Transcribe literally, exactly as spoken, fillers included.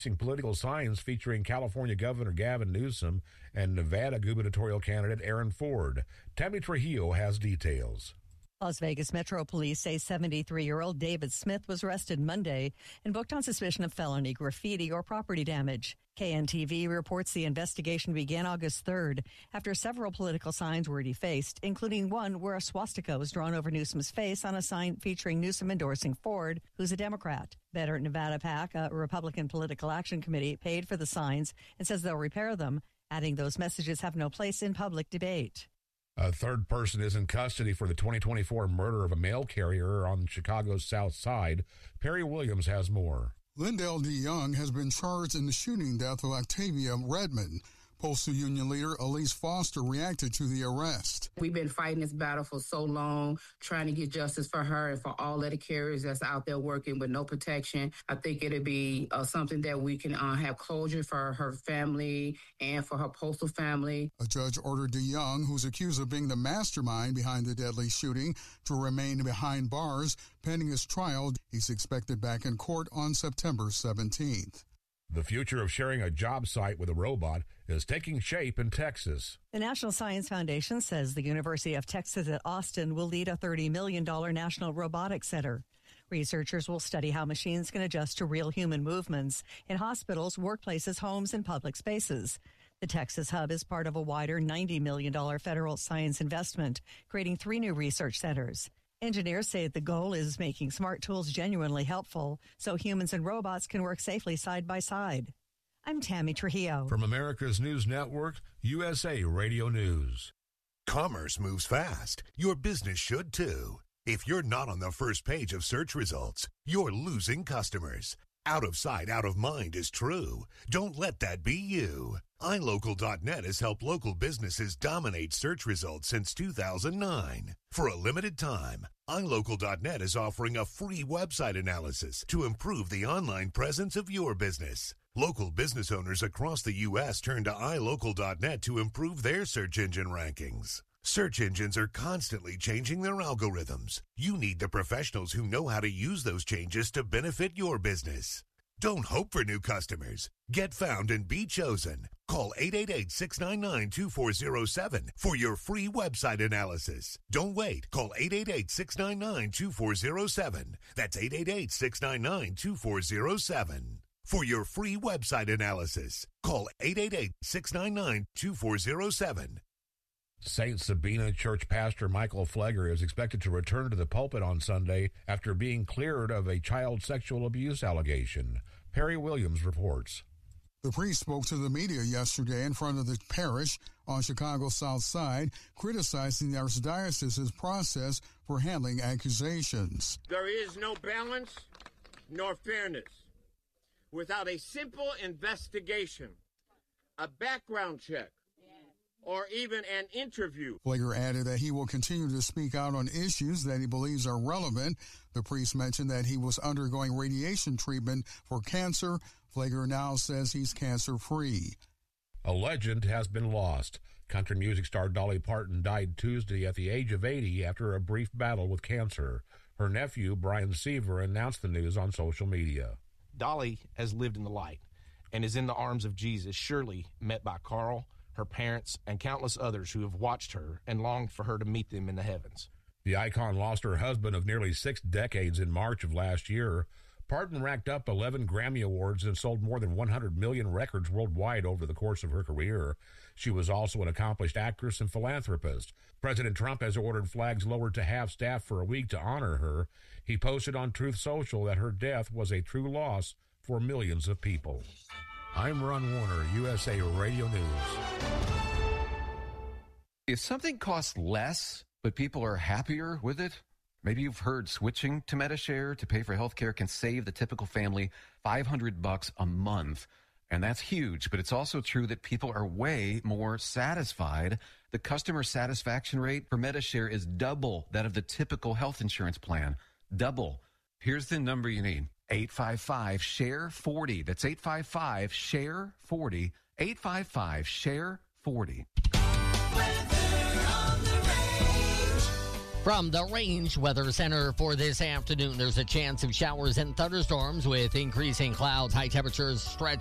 Political signs featuring California Governor Gavin Newsom and Nevada gubernatorial candidate Aaron Ford. Tammy Trujillo has details. Las Vegas Metro Police say seventy-three-year-old David Smith was arrested Monday and booked on suspicion of felony graffiti or property damage. K N T V reports the investigation began August third after several political signs were defaced, including one where a swastika was drawn over Newsom's face on a sign featuring Newsom endorsing Ford, who's a Democrat. Better Nevada PAC, a Republican Political Action Committee, paid for the signs and says they'll repair them, adding those messages have no place in public debate. A third person is in custody for the twenty twenty-four murder of a mail carrier on Chicago's South Side. Perry Williams has more. Lyndell DeYoung has been charged in the shooting death of Octavia Redmond. Postal Union leader Elise Foster reacted to the arrest. We've been fighting this battle for so long, trying to get justice for her and for all letter carriers that's out there working with no protection. I think it'll be uh, something that we can uh, have closure for her family and for her postal family. A judge ordered DeYoung, who's accused of being the mastermind behind the deadly shooting, to remain behind bars pending his trial. He's expected back in court on September seventeenth. The future of sharing a job site with a robot is taking shape in Texas. The National Science Foundation says the University of Texas at Austin will lead a thirty million dollars national robotics center. Researchers will study how machines can adjust to real human movements in hospitals, workplaces, homes, and public spaces. The Texas Hub is part of a wider ninety million dollars federal science investment, creating three new research centers. Engineers say the goal is making smart tools genuinely helpful so humans and robots can work safely side by side. I'm Tammy Trujillo. From America's News Network, U S A Radio News. Commerce moves fast. Your business should too. If you're not on the first page of search results, you're losing customers. Out of sight, out of mind is true. Don't let that be you. i local dot net has helped local businesses dominate search results since two thousand nine. For a limited time, i local dot net is offering a free website analysis to improve the online presence of your business. Local business owners across the U S turn to i local dot net to improve their search engine rankings. Search engines are constantly changing their algorithms. You need the professionals who know how to use those changes to benefit your business. Don't hope for new customers. Get found and be chosen. Call eight eight eight, six nine nine, two four zero seven for your free website analysis. Don't wait. Call eight eight eight, six nine nine, two four zero seven. That's eight eight eight, six nine nine, two four zero seven. For your free website analysis, call eight eight eight, six nine nine, two four zero seven. Saint Sabina Church pastor Michael Flegger is expected to return to the pulpit on Sunday after being cleared of a child sexual abuse allegation. Perry Williams reports. The priest spoke to the media yesterday in front of the parish on Chicago's South Side, criticizing the archdiocese's process for handling accusations. There is no balance nor fairness without a simple investigation, a background check, or even an interview. Flegger added that he will continue to speak out on issues that he believes are relevant. The priest mentioned that he was undergoing radiation treatment for cancer. Flegger now says he's cancer-free. A legend has been lost. Country music star Dolly Parton died Tuesday at the age of eighty after a brief battle with cancer. Her nephew, Brian Seaver, announced the news on social media. Dolly has lived in the light and is in the arms of Jesus, surely met by Carl, her parents, and countless others who have watched her and longed for her to meet them in the heavens. The icon lost her husband of nearly six decades in March of last year. Parton racked up eleven Grammy Awards and sold more than one hundred million records worldwide over the course of her career. She was also an accomplished actress and philanthropist. President Trump has ordered flags lowered to half-staff for a week to honor her. He posted on Truth Social that her death was a true loss for millions of people. I'm Ron Warner, U S A Radio News. If something costs less, but people are happier with it, maybe you've heard switching to Medi-Share to pay for health care can save the typical family five hundred bucks a month. And that's huge, but it's also true that people are way more satisfied. The customer satisfaction rate for Medi-Share is double that of the typical health insurance plan. Double. Here's the number you need. eight five five, S H A R E, forty. That's eight five five, S H A R E, forty. eight five five, S H A R E, forty. From the Range Weather Center for this afternoon, there's a chance of showers and thunderstorms with increasing clouds. High temperatures stretch